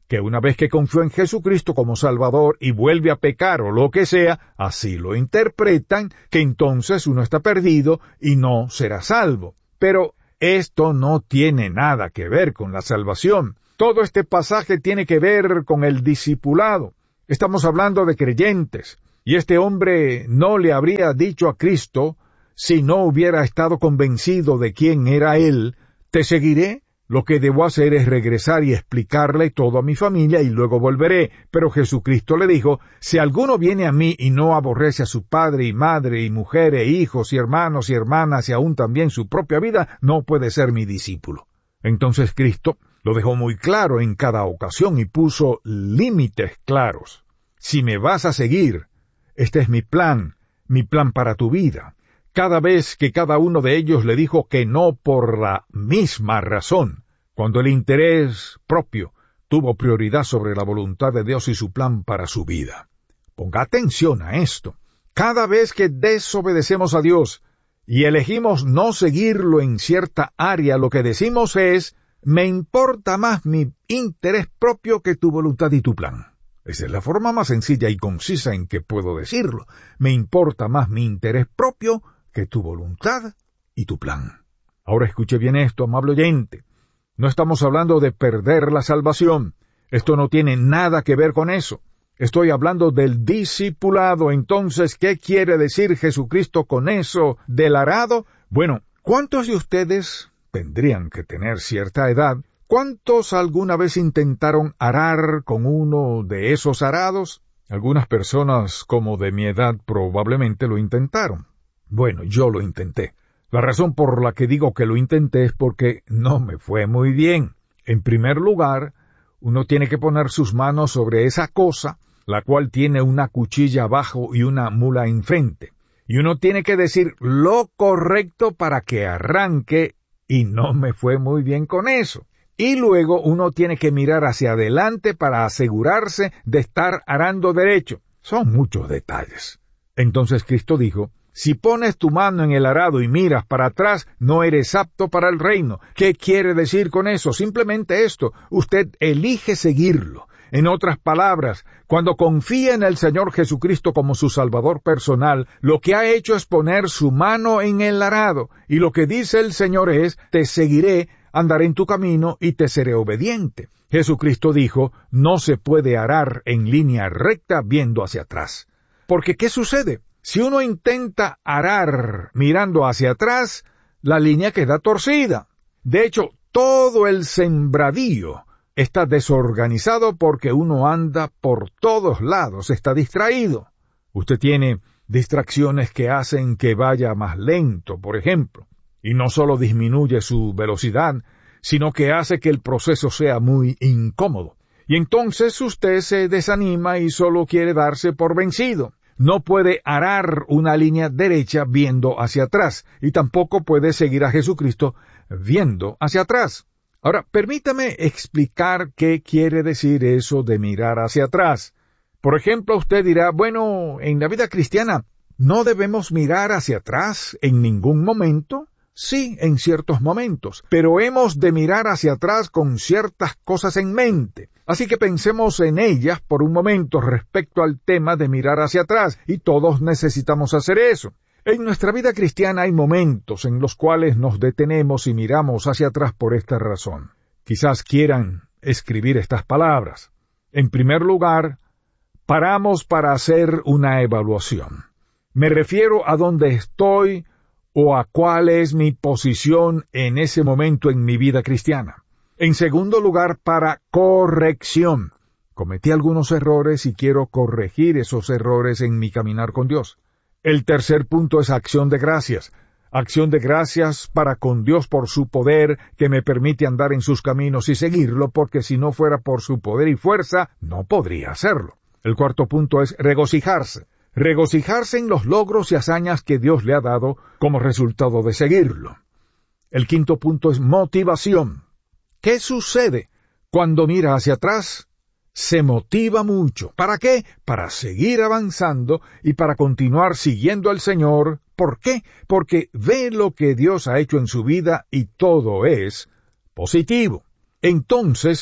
que una vez que confió en Jesucristo como Salvador y vuelve a pecar o lo que sea, así lo interpretan, que entonces uno está perdido y no será salvo. Pero esto no tiene nada que ver con la salvación. Todo este pasaje tiene que ver con el discipulado. Estamos hablando de creyentes, y este hombre no le habría dicho a Cristo, si no hubiera estado convencido de quién era él, «Te seguiré». Lo que debo hacer es regresar y explicarle todo a mi familia y luego volveré. Pero Jesucristo le dijo, si alguno viene a mí y no aborrece a su padre y madre y mujer e hijos y hermanos y hermanas y aún también su propia vida, no puede ser mi discípulo. Entonces Cristo lo dejó muy claro en cada ocasión y puso límites claros. Si me vas a seguir, este es mi plan, mi plan para tu vida. Cada vez que cada uno de ellos le dijo que no por la misma razón, cuando el interés propio tuvo prioridad sobre la voluntad de Dios y su plan para su vida. Ponga atención a esto. Cada vez que desobedecemos a Dios y elegimos no seguirlo en cierta área, lo que decimos es, me importa más mi interés propio que tu voluntad y tu plan. Esa es la forma más sencilla y concisa en que puedo decirlo. Me importa más mi interés propio que tu voluntad y tu plan. Ahora escuche bien esto, amable oyente. No estamos hablando de perder la salvación. Esto no tiene nada que ver con eso. Estoy hablando del discipulado. Entonces, ¿qué quiere decir Jesucristo con eso del arado? Bueno, ¿cuántos de ustedes tendrían que tener cierta edad? ¿Cuántos alguna vez intentaron arar con uno de esos arados? Algunas personas como de mi edad probablemente lo intentaron. Bueno, yo lo intenté. La razón por la que digo que lo intenté es porque no me fue muy bien. En primer lugar, uno tiene que poner sus manos sobre esa cosa, la cual tiene una cuchilla abajo y una mula enfrente. Y uno tiene que decir lo correcto para que arranque, y no me fue muy bien con eso. Y luego uno tiene que mirar hacia adelante para asegurarse de estar arando derecho. Son muchos detalles. Entonces Cristo dijo, si pones tu mano en el arado y miras para atrás, no eres apto para el reino. ¿Qué quiere decir con eso? Simplemente esto, usted elige seguirlo. En otras palabras, cuando confía en el Señor Jesucristo como su Salvador personal, lo que ha hecho es poner su mano en el arado, y lo que dice el Señor es, te seguiré, andaré en tu camino y te seré obediente. Jesucristo dijo, no se puede arar en línea recta viendo hacia atrás. Porque, ¿qué sucede? Si uno intenta arar mirando hacia atrás, la línea queda torcida. De hecho, todo el sembradío está desorganizado porque uno anda por todos lados, está distraído. Usted tiene distracciones que hacen que vaya más lento, por ejemplo, y no solo disminuye su velocidad, sino que hace que el proceso sea muy incómodo. Y entonces usted se desanima y solo quiere darse por vencido. No puede arar una línea derecha viendo hacia atrás, y tampoco puede seguir a Jesucristo viendo hacia atrás. Ahora, permítame explicar qué quiere decir eso de mirar hacia atrás. Por ejemplo, usted dirá, bueno, en la vida cristiana, ¿no debemos mirar hacia atrás en ningún momento? Sí, en ciertos momentos, pero hemos de mirar hacia atrás con ciertas cosas en mente. Así que pensemos en ellas por un momento respecto al tema de mirar hacia atrás, y todos necesitamos hacer eso. En nuestra vida cristiana hay momentos en los cuales nos detenemos y miramos hacia atrás por esta razón. Quizás quieran escribir estas palabras. En primer lugar, paramos para hacer una evaluación. Me refiero a dónde estoy o a cuál es mi posición en ese momento en mi vida cristiana. En segundo lugar, para corrección. Cometí algunos errores y quiero corregir esos errores en mi caminar con Dios. El tercer punto es acción de gracias. Acción de gracias para con Dios por su poder que me permite andar en sus caminos y seguirlo, porque si no fuera por su poder y fuerza, no podría hacerlo. El cuarto punto es regocijarse. Regocijarse en los logros y hazañas que Dios le ha dado como resultado de seguirlo. El quinto punto es motivación. ¿Qué sucede cuando mira hacia atrás? Se motiva mucho. ¿Para qué? Para seguir avanzando y para continuar siguiendo al Señor. ¿Por qué? Porque ve lo que Dios ha hecho en su vida y todo es positivo. Entonces,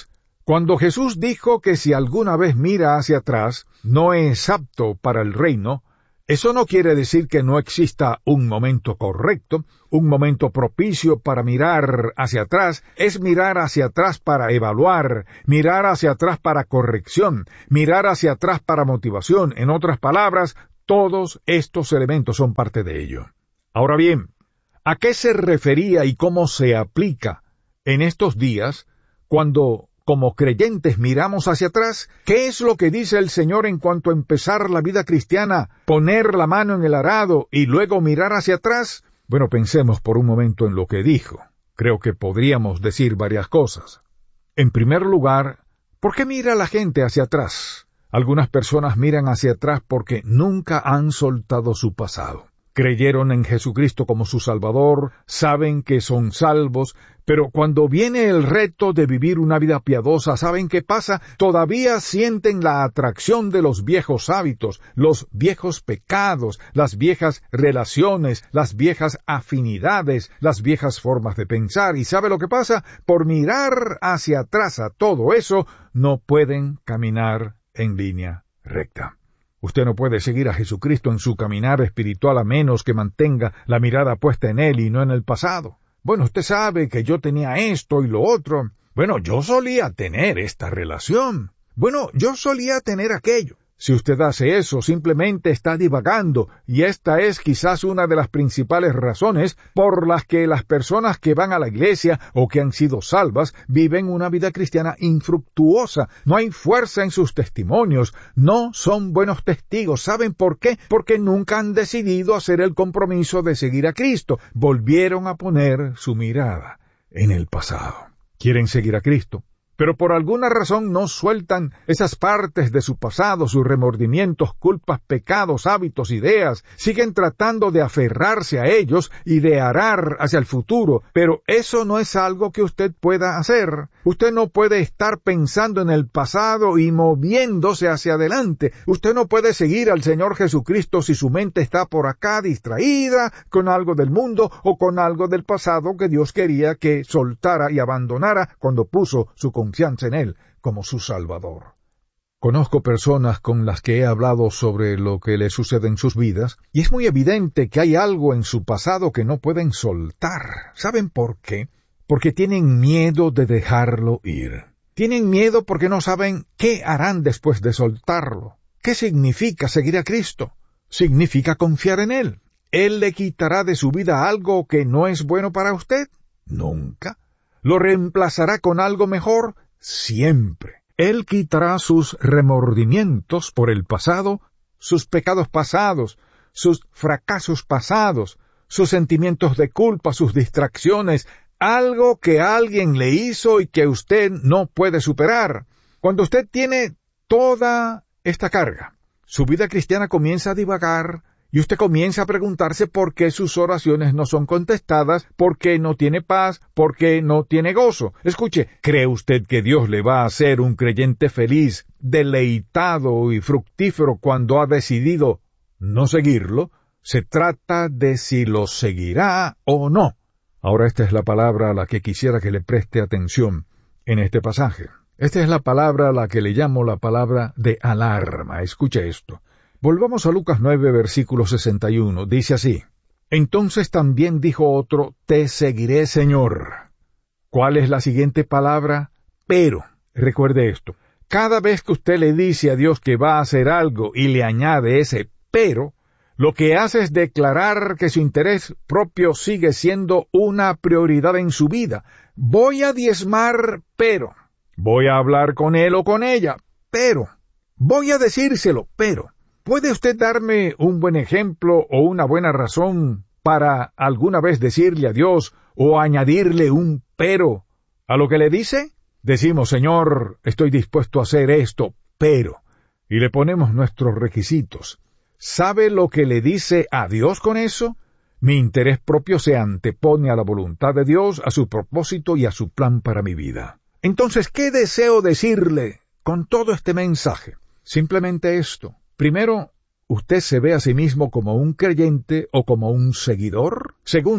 Cuando Jesús dijo que si alguna vez mira hacia atrás, no es apto para el reino, eso no quiere decir que no exista un momento correcto, un momento propicio para mirar hacia atrás. Es mirar hacia atrás para evaluar, mirar hacia atrás para corrección, mirar hacia atrás para motivación. En otras palabras, todos estos elementos son parte de ello. Ahora bien, ¿a qué se refería y cómo se aplica en estos días cuando, como creyentes, miramos hacia atrás? ¿Qué es lo que dice el Señor en cuanto a empezar la vida cristiana, poner la mano en el arado y luego mirar hacia atrás? Bueno, pensemos por un momento en lo que dijo. Creo que podríamos decir varias cosas. En primer lugar, ¿por qué mira la gente hacia atrás? Algunas personas miran hacia atrás porque nunca han soltado su pasado. Creyeron en Jesucristo como su Salvador, saben que son salvos, pero cuando viene el reto de vivir una vida piadosa, ¿saben qué pasa? Todavía sienten la atracción de los viejos hábitos, los viejos pecados, las viejas relaciones, las viejas afinidades, las viejas formas de pensar. ¿Y sabe lo que pasa? Por mirar hacia atrás a todo eso, no pueden caminar en línea recta. Usted no puede seguir a Jesucristo en su caminar espiritual a menos que mantenga la mirada puesta en Él y no en el pasado. Bueno, usted sabe que yo tenía esto y lo otro. Bueno, yo solía tener esta relación. Bueno, yo solía tener aquello. Si usted hace eso, simplemente está divagando, y esta es quizás una de las principales razones por las que las personas que van a la iglesia o que han sido salvas viven una vida cristiana infructuosa. No hay fuerza en sus testimonios, no son buenos testigos. ¿Saben por qué? Porque nunca han decidido hacer el compromiso de seguir a Cristo. Volvieron a poner su mirada en el pasado. ¿Quieren seguir a Cristo? Pero por alguna razón no sueltan esas partes de su pasado, sus remordimientos, culpas, pecados, hábitos, ideas. Siguen tratando de aferrarse a ellos y de arar hacia el futuro. Pero eso no es algo que usted pueda hacer. Usted no puede estar pensando en el pasado y moviéndose hacia adelante. Usted no puede seguir al Señor Jesucristo si su mente está por acá distraída con algo del mundo o con algo del pasado que Dios quería que soltara y abandonara cuando puso su confianza en Él como su Salvador. Conozco personas con las que he hablado sobre lo que les sucede en sus vidas, y es muy evidente que hay algo en su pasado que no pueden soltar. ¿Saben por qué? Porque tienen miedo de dejarlo ir. Tienen miedo porque no saben qué harán después de soltarlo. ¿Qué significa seguir a Cristo? Significa confiar en Él. ¿Él le quitará de su vida algo que no es bueno para usted? Nunca. ¿Lo reemplazará con algo mejor? Siempre. Él quitará sus remordimientos por el pasado, sus pecados pasados, sus fracasos pasados, sus sentimientos de culpa, sus distracciones, algo que alguien le hizo y que usted no puede superar. Cuando usted tiene toda esta carga, su vida cristiana comienza a divagar, y usted comienza a preguntarse por qué sus oraciones no son contestadas, por qué no tiene paz, por qué no tiene gozo. Escuche, ¿cree usted que Dios le va a hacer un creyente feliz, deleitado y fructífero cuando ha decidido no seguirlo? Se trata de si lo seguirá o no. Ahora esta es la palabra a la que quisiera que le preste atención en este pasaje. Esta es la palabra a la que le llamo la palabra de alarma. Escuche esto. Volvamos a Lucas nueve, versículo sesenta y uno. Dice así: Entonces también dijo otro, Te seguiré, Señor. ¿Cuál es la siguiente palabra? Pero. Recuerde esto. Cada vez que usted le dice a Dios que va a hacer algo y le añade ese pero, lo que hace es declarar que su interés propio sigue siendo una prioridad en su vida. Voy a diezmar, pero. Voy a hablar con él o con ella, pero. Voy a decírselo, pero. ¿Puede usted darme un buen ejemplo o una buena razón para alguna vez decirle a Dios o añadirle un pero a lo que le dice? Decimos, Señor, estoy dispuesto a hacer esto, pero, y le ponemos nuestros requisitos. ¿Sabe lo que le dice a Dios con eso? Mi interés propio se antepone a la voluntad de Dios, a su propósito y a su plan para mi vida. Entonces, ¿qué deseo decirle con todo este mensaje? Simplemente esto. Primero, ¿usted se ve a sí mismo como un creyente o como un seguidor? Segundo,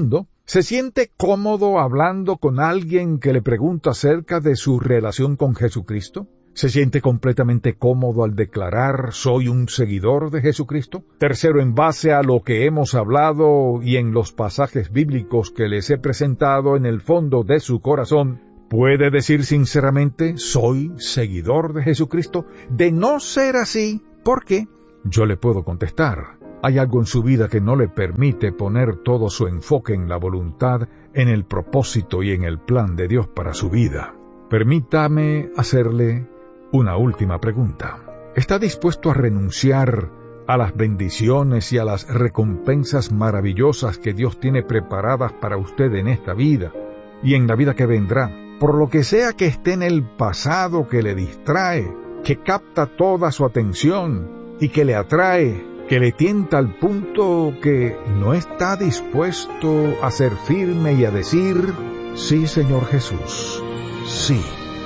¿Se siente cómodo hablando con alguien que le pregunta acerca de su relación con Jesucristo? ¿Se siente completamente cómodo al declarar soy un seguidor de Jesucristo? Tercero, en base a lo que hemos hablado y en los pasajes bíblicos que les he presentado en el fondo de su corazón, ¿puede decir sinceramente soy seguidor de Jesucristo? De no ser así, ¿por qué? Yo le puedo contestar. Hay algo en su vida que no le permite poner todo su enfoque en la voluntad, en el propósito y en el plan de Dios para su vida. Permítame hacerle una última pregunta. ¿Está dispuesto a renunciar a las bendiciones y a las recompensas maravillosas que Dios tiene preparadas para usted en esta vida y en la vida que vendrá, por lo que sea que esté en el pasado que le distrae, que capta toda su atención y que le atrae, que le tienta al punto que no está dispuesto a ser firme y a decir, sí, Señor Jesús, sí?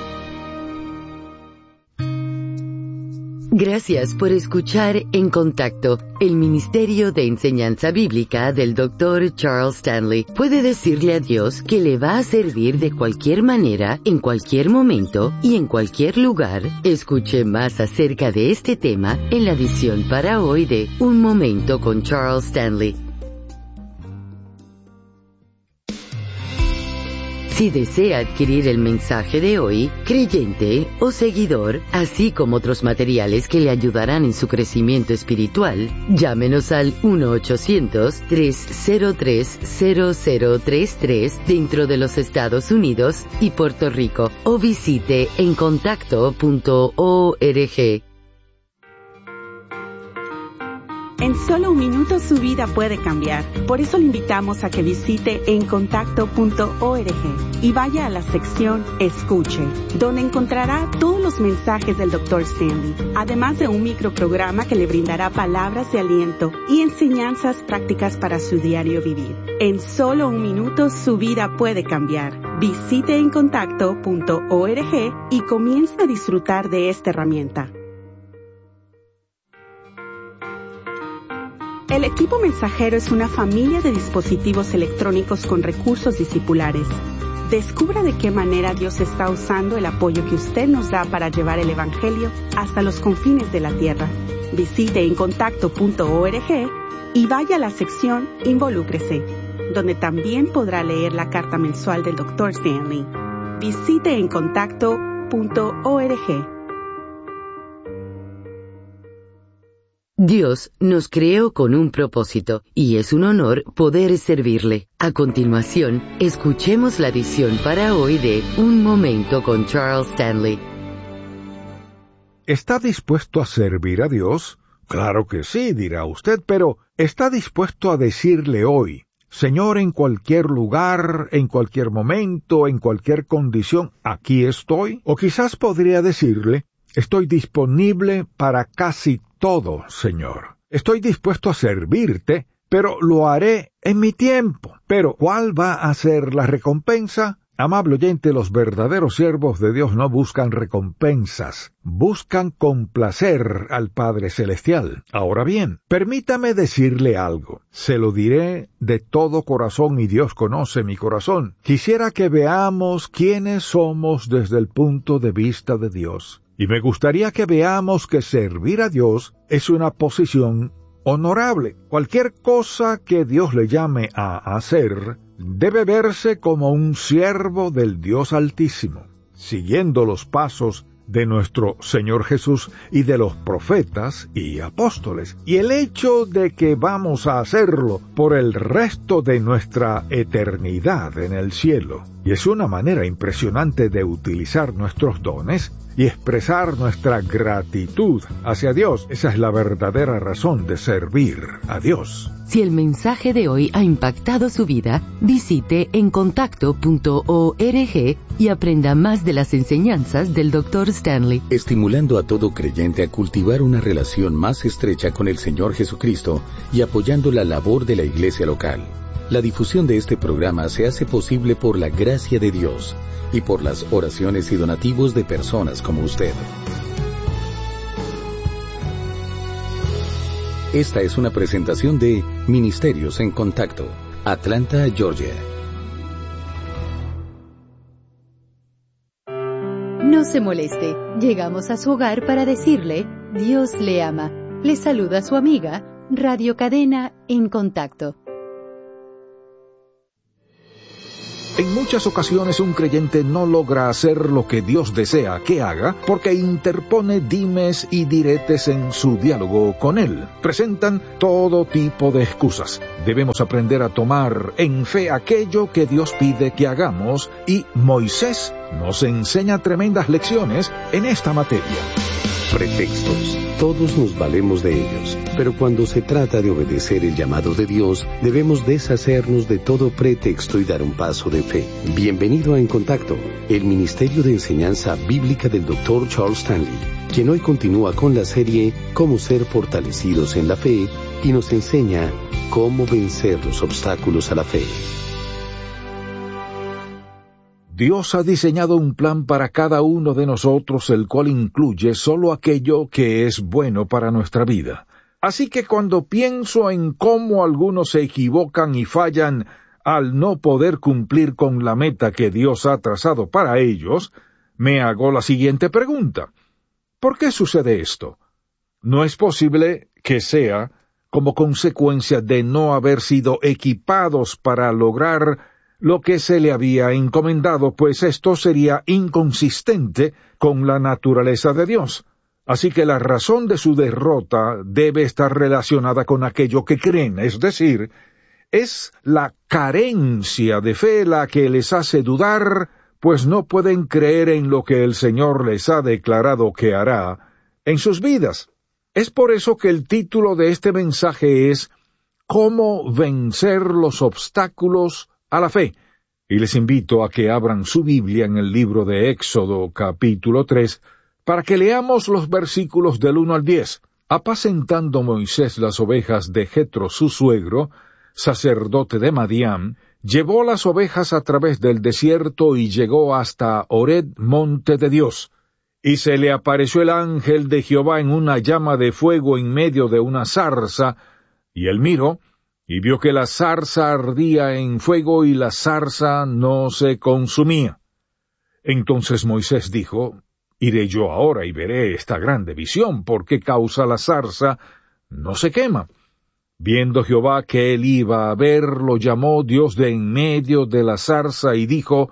Gracias por escuchar En Contacto, el Ministerio de Enseñanza Bíblica del doctor Charles Stanley. Puede decirle a Dios que le va a servir de cualquier manera, en cualquier momento y en cualquier lugar. Escuche más acerca de este tema en la edición para hoy de Un Momento con Charles Stanley. Si desea adquirir el mensaje de hoy, creyente o seguidor, así como otros materiales que le ayudarán en su crecimiento espiritual, llámenos al uno ochocientos, tres cero tres, cero cero tres tres dentro de los Estados Unidos y Puerto Rico o visite en contacto punto org. En solo un minuto su vida puede cambiar. Por eso le invitamos a que visite en contacto punto org y vaya a la sección Escuche, donde encontrará todos los mensajes del doctor Stanley, además de un microprograma que le brindará palabras de aliento y enseñanzas prácticas para su diario vivir. En solo un minuto su vida puede cambiar. Visite en contacto punto org y comience a disfrutar de esta herramienta. El equipo mensajero es una familia de dispositivos electrónicos con recursos discipulares. Descubra de qué manera Dios está usando el apoyo que usted nos da para llevar el Evangelio hasta los confines de la tierra. Visite en contacto punto org y vaya a la sección Involúcrese, donde también podrá leer la carta mensual del doctor Stanley. Visite en contacto punto org. Dios nos creó con un propósito y es un honor poder servirle. A continuación, escuchemos la edición para hoy de Un Momento con Charles Stanley. ¿Está dispuesto a servir a Dios? Claro que sí, dirá usted, pero ¿está dispuesto a decirle hoy, Señor, en cualquier lugar, en cualquier momento, en cualquier condición, aquí estoy? O quizás podría decirle, estoy disponible para casi todo, Señor. Estoy dispuesto a servirte, pero lo haré en mi tiempo. Pero, ¿cuál va a ser la recompensa? Amable oyente, los verdaderos siervos de Dios no buscan recompensas, buscan complacer al Padre Celestial. Ahora bien, permítame decirle algo. Se lo diré de todo corazón y Dios conoce mi corazón. Quisiera que veamos quiénes somos desde el punto de vista de Dios. Y me gustaría que veamos que servir a Dios es una posición honorable. Cualquier cosa que Dios le llame a hacer debe verse como un siervo del Dios Altísimo, siguiendo los pasos de nuestro Señor Jesús y de los profetas y apóstoles. Y el hecho de que vamos a hacerlo por el resto de nuestra eternidad en el cielo. Y es una manera impresionante de utilizar nuestros dones y expresar nuestra gratitud hacia Dios. Esa es la verdadera razón de servir a Dios. Si el mensaje de hoy ha impactado su vida, visite en contacto punto org y aprenda más de las enseñanzas del doctor Stanley. Estimulando a todo creyente a cultivar una relación más estrecha con el Señor Jesucristo y apoyando la labor de la iglesia local. La difusión de este programa se hace posible por la gracia de Dios y por las oraciones y donativos de personas como usted. Esta es una presentación de Ministerios en Contacto, Atlanta, Georgia. No se moleste, llegamos a su hogar para decirle, Dios le ama. Le saluda su amiga, Radio Cadena en Contacto. En muchas ocasiones un creyente no logra hacer lo que Dios desea que haga porque interpone dimes y diretes en su diálogo con Él. Presentan todo tipo de excusas. Debemos aprender a tomar en fe aquello que Dios pide que hagamos y Moisés nos enseña tremendas lecciones en esta materia. Pretextos. Todos nos valemos de ellos, pero cuando se trata de obedecer el llamado de Dios, debemos deshacernos de todo pretexto y dar un paso de fe. Bienvenido a En Contacto, el Ministerio de Enseñanza Bíblica del doctor Charles Stanley, quien hoy continúa con la serie Cómo ser fortalecidos en la fe y nos enseña cómo vencer los obstáculos a la fe. Dios ha diseñado un plan para cada uno de nosotros, el cual incluye solo aquello que es bueno para nuestra vida. Así que cuando pienso en cómo algunos se equivocan y fallan al no poder cumplir con la meta que Dios ha trazado para ellos, me hago la siguiente pregunta. ¿Por qué sucede esto? No es posible que sea como consecuencia de no haber sido equipados para lograr lo que se le había encomendado, pues esto sería inconsistente con la naturaleza de Dios. Así que la razón de su derrota debe estar relacionada con aquello que creen, es decir, es la carencia de fe la que les hace dudar, pues no pueden creer en lo que el Señor les ha declarado que hará en sus vidas. Es por eso que el título de este mensaje es ¿Cómo vencer los obstáculos a la fe? Y les invito a que abran su Biblia en el libro de Éxodo, capítulo tres, para que leamos los versículos del uno al diez. Apacentando Moisés las ovejas de Jetro su suegro, sacerdote de Madián, llevó las ovejas a través del desierto y llegó hasta Horeb, monte de Dios. Y se le apareció el ángel de Jehová en una llama de fuego en medio de una zarza, y él miró, y vio que la zarza ardía en fuego y la zarza no se consumía. Entonces Moisés dijo, Iré yo ahora y veré esta grande visión, ¿por qué causa la zarza no se quema? Viendo Jehová que él iba a ver, lo llamó Dios de en medio de la zarza y dijo,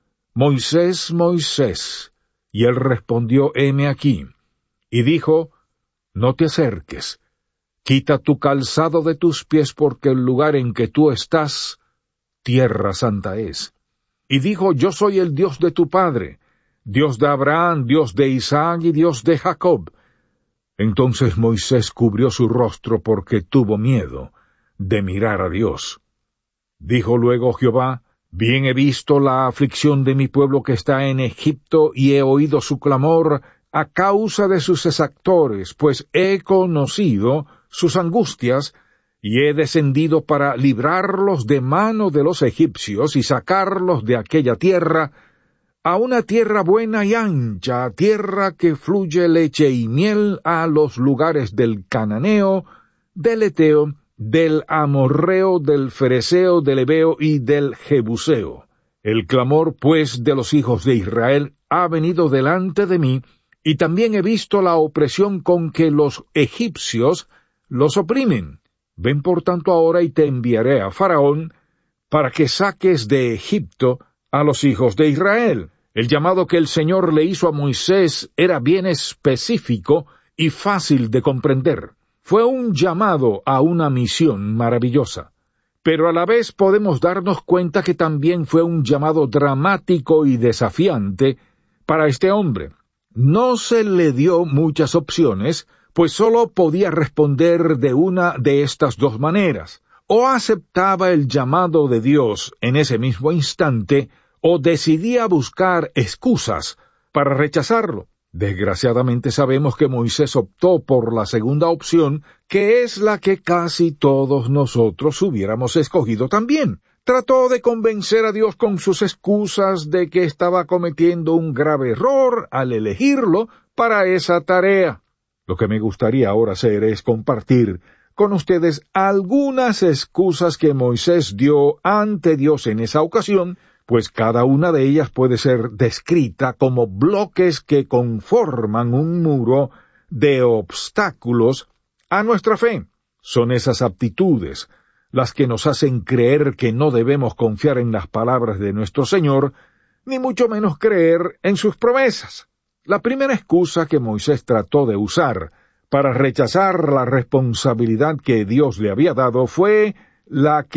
Moisés, Moisés. Y él respondió, heme aquí. Y dijo, no te acerques. Quita tu calzado de tus pies, porque el lugar en que tú estás, tierra santa es. Y dijo, yo soy el Dios de tu padre, Dios de Abraham, Dios de Isaac y Dios de Jacob. Entonces Moisés cubrió su rostro porque tuvo miedo de mirar a Dios. Dijo luego Jehová, bien he visto la aflicción de mi pueblo que está en Egipto, y he oído su clamor a causa de sus exactores, pues he conocido sus angustias, y he descendido para librarlos de mano de los egipcios y sacarlos de aquella tierra, a una tierra buena y ancha, tierra que fluye leche y miel, a los lugares del cananeo, del eteo, del amorreo, del fereceo, del heveo y del jebuseo. El clamor, pues, de los hijos de Israel ha venido delante de mí, y también he visto la opresión con que los egipcios los oprimen. Ven por tanto ahora y te enviaré a Faraón, para que saques de Egipto a los hijos de Israel. El llamado que el Señor le hizo a Moisés era bien específico y fácil de comprender. Fue un llamado a una misión maravillosa, pero a la vez podemos darnos cuenta que también fue un llamado dramático y desafiante para este hombre. No se le dio muchas opciones, pues sólo podía responder de una de estas dos maneras. O aceptaba el llamado de Dios en ese mismo instante, o decidía buscar excusas para rechazarlo. Desgraciadamente sabemos que Moisés optó por la segunda opción, que es la que casi todos nosotros hubiéramos escogido también. Trató de convencer a Dios con sus excusas de que estaba cometiendo un grave error al elegirlo para esa tarea. Lo que me gustaría ahora hacer es compartir con ustedes algunas excusas que Moisés dio ante Dios en esa ocasión, pues cada una de ellas puede ser descrita como bloques que conforman un muro de obstáculos a nuestra fe. Son esas aptitudes las que nos hacen creer que no debemos confiar en las palabras de nuestro Señor, ni mucho menos creer en sus promesas. La primera excusa que Moisés trató de usar para rechazar la responsabilidad que Dios le había dado fue la que